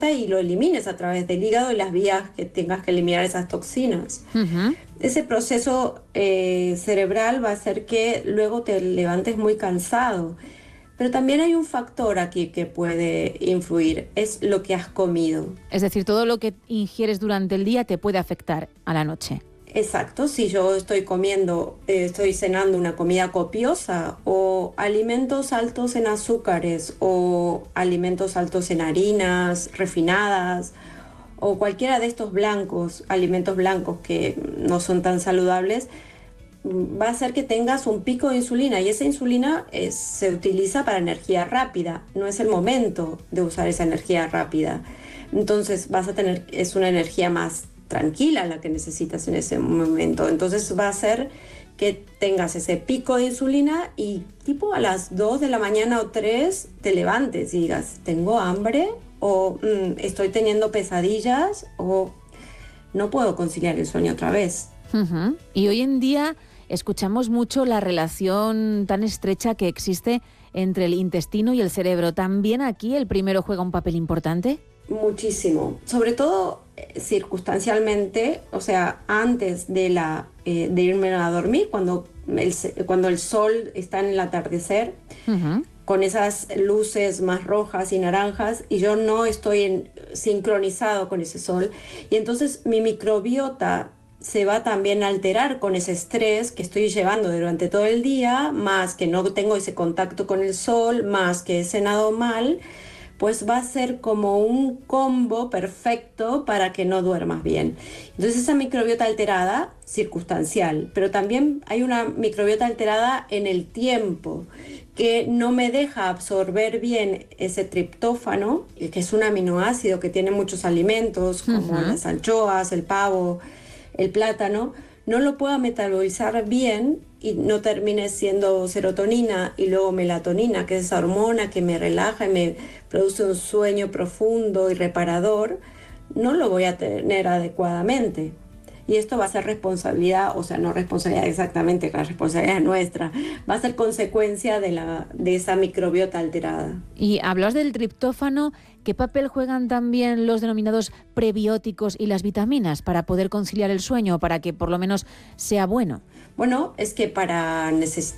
y lo elimines a través del hígado y las vías que tengas que eliminar esas toxinas. Ese proceso cerebral va a hacer que luego te levantes muy cansado. Pero también hay un factor aquí que puede influir, es lo que has comido. Es decir, todo lo que ingieres durante el día te puede afectar a la noche. Exacto, si yo estoy estoy cenando una comida copiosa o alimentos altos en azúcares o alimentos altos en harinas refinadas o cualquiera de estos alimentos blancos que no son tan saludables, va a hacer que tengas un pico de insulina y esa insulina se utiliza para energía rápida, no es el momento de usar esa energía rápida. Entonces es una energía más tranquila la que necesitas en ese momento. Entonces va a hacer que tengas ese pico de insulina y tipo a las 2 de la mañana o 3 te levantes y digas, tengo hambre o estoy teniendo pesadillas o no puedo conciliar el sueño otra vez. Y hoy en día escuchamos mucho la relación tan estrecha que existe entre el intestino y el cerebro. ¿También aquí el primero juega un papel importante? Muchísimo, sobre todo circunstancialmente, o sea, antes de irme a dormir, cuando el sol está en el atardecer, con esas luces más rojas y naranjas, y yo no estoy sincronizado con ese sol, y entonces mi microbiota se va también a alterar con ese estrés que estoy llevando durante todo el día, más que no tengo ese contacto con el sol, más que he cenado mal, pues va a ser como un combo perfecto para que no duermas bien. Entonces esa microbiota alterada, circunstancial, pero también hay una microbiota alterada en el tiempo, que no me deja absorber bien ese triptófano, que es un aminoácido que tiene muchos alimentos, como las anchoas, el pavo, el plátano, no lo pueda metabolizar bien y no termine siendo serotonina y luego melatonina, que es esa hormona que me relaja y me produce un sueño profundo y reparador, no lo voy a tener adecuadamente. Y esto va a ser responsabilidad, o sea, no responsabilidad exactamente, la responsabilidad nuestra, va a ser consecuencia de esa microbiota alterada. Y hablas del triptófano, ¿qué papel juegan también los denominados prebióticos y las vitaminas para poder conciliar el sueño, para que por lo menos sea bueno? Bueno, es que para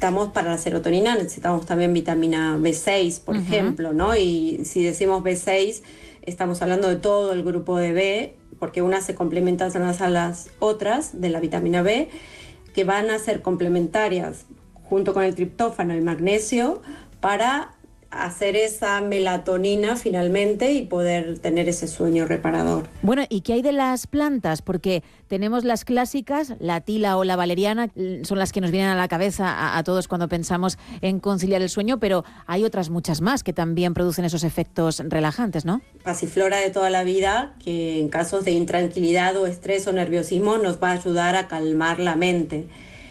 la serotonina necesitamos también vitamina B6, por ejemplo, ¿no? Y si decimos B6, estamos hablando de todo el grupo de B, porque unas se complementan a las otras de la vitamina B, que van a ser complementarias junto con el triptófano y el magnesio para hacer esa melatonina finalmente y poder tener ese sueño reparador. Bueno, ¿y qué hay de las plantas? Porque tenemos las clásicas, la tila o la valeriana, son las que nos vienen a la cabeza a todos cuando pensamos en conciliar el sueño, pero hay otras muchas más que también producen esos efectos relajantes, ¿no? Pasiflora de toda la vida, que en casos de intranquilidad o estrés o nerviosismo nos va a ayudar a calmar la mente.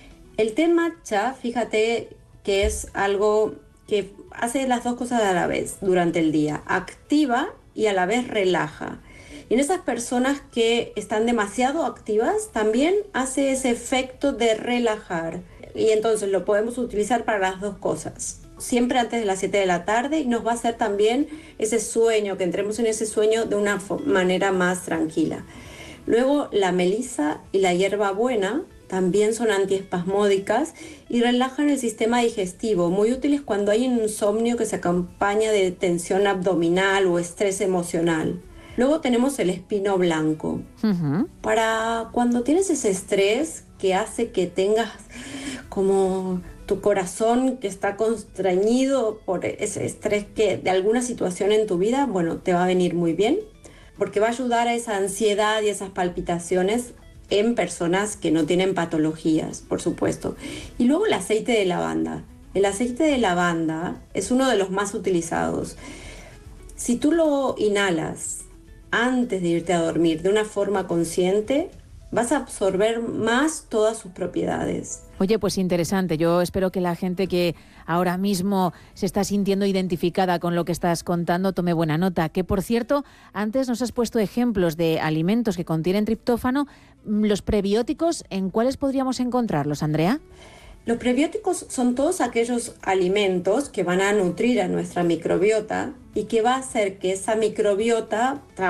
El té matcha, fíjate que es algo que hace las dos cosas a la vez durante el día, activa y a la vez relaja. Y en esas personas que están demasiado activas también hace ese efecto de relajar. Y entonces lo podemos utilizar para las dos cosas. Siempre antes de las 7 de la tarde y nos va a hacer también ese sueño, que entremos en ese sueño de una manera más tranquila. Luego la melisa y la hierbabuena también son antiespasmódicas y relajan el sistema digestivo, muy útiles cuando hay un insomnio que se acompaña de tensión abdominal o estrés emocional. Luego tenemos el espino blanco. Para cuando tienes ese estrés que hace que tengas como tu corazón que está constreñido por ese estrés de alguna situación en tu vida, bueno, te va a venir muy bien, porque va a ayudar a esa ansiedad y esas palpitaciones en personas que no tienen patologías, por supuesto. Y luego el aceite de lavanda. El aceite de lavanda es uno de los más utilizados. Si tú lo inhalas antes de irte a dormir de una forma consciente, vas a absorber más todas sus propiedades. Oye, pues interesante. Yo espero que la gente que ahora mismo se está sintiendo identificada con lo que estás contando tome buena nota. Que, por cierto, antes nos has puesto ejemplos de alimentos que contienen triptófano. ¿Los prebióticos, en cuáles podríamos encontrarlos, Andrea? Los prebióticos son todos aquellos alimentos que van a nutrir a nuestra microbiota y que va a hacer que esa microbiota